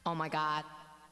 Oh my god.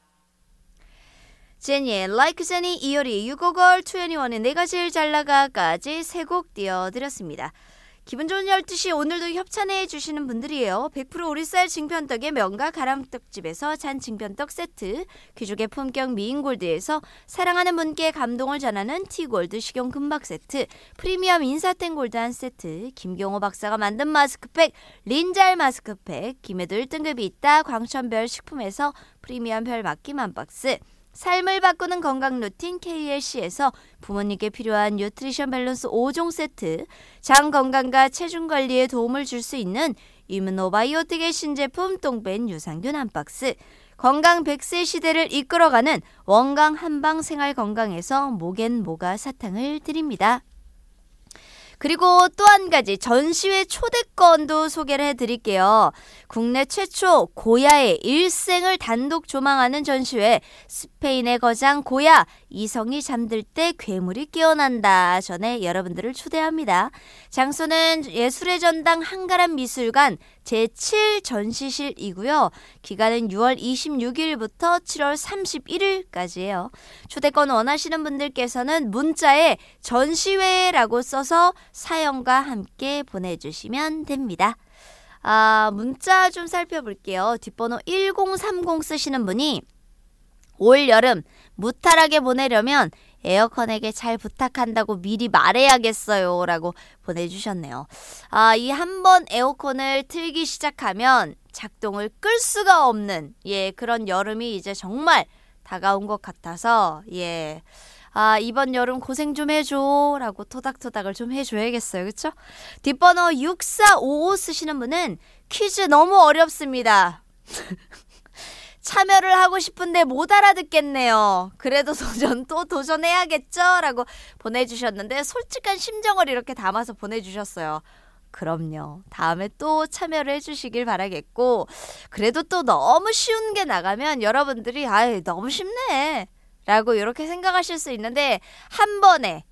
제니의 Like Jenny, 이효리, 유고걸, 2NE1의 내가 제일 잘나가까지 세 곡 띄워드렸습니다. 기분 좋은 12시 오늘도 협찬해 주시는 분들이에요. 100% 오리쌀 징편떡의 명가 가람떡집에서 잔 징편떡 세트, 귀족의 품격 미인골드에서 사랑하는 분께 감동을 전하는 티골드 식용 금박 세트, 프리미엄 인사템 골드 한 세트, 김경호 박사가 만든 마스크팩 린잘 마스크팩, 김에도 1등급이 있다 광천별 식품에서 프리미엄 별 맡김 한 박스, 삶을 바꾸는 건강 루틴 KLC에서 부모님께 필요한 뉴트리션 밸런스 5종 세트, 장 건강과 체중 관리에 도움을 줄 수 있는 이뮤노바이오틱의 신제품 똥뺀 유산균 한 박스, 건강 100세 시대를 이끌어가는 원강 한방 생활 건강에서 목엔 모가 사탕을 드립니다. 그리고 또 한 가지 전시회 초대권도 소개를 해드릴게요. 국내 최초 고야의 일생을 단독 조망하는 전시회, 스페인의 거장 고야, 이성이 잠들 때 괴물이 깨어난다 전에 여러분들을 초대합니다. 장소는 예술의 전당 한가람 미술관 제7전시실이고요. 기간은 6월 26일부터 7월 31일까지예요. 초대권 원하시는 분들께서는 문자에 전시회라고 써서 사연과 함께 보내주시면 됩니다. 문자 좀 살펴볼게요. 뒷번호 1030 쓰시는 분이 올 여름 무탈하게 보내려면 에어컨에게 잘 부탁한다고 미리 말해야겠어요 라고 보내주셨네요. 이 한번 에어컨을 틀기 시작하면 작동을 끌 수가 없는 그런 여름이 이제 정말 다가온 것 같아서 이번 여름 고생 좀 해줘 라고 토닥토닥을 좀 해줘야겠어요. 그쵸? 뒷번호 6455 쓰시는 분은 퀴즈 너무 어렵습니다. 참여를 하고 싶은데 못 알아듣겠네요. 그래도 도전해야겠죠? 라고 보내주셨는데 솔직한 심정을 이렇게 담아서 보내주셨어요. 그럼요. 다음에 또 참여를 해주시길 바라겠고, 그래도 또 너무 쉬운 게 나가면 여러분들이 너무 쉽네 라고 이렇게 생각하실 수 있는데, 한 번에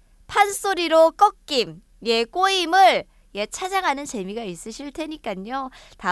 판소리로 꺾임, 꼬임을 찾아가는 재미가 있으실 테니까요.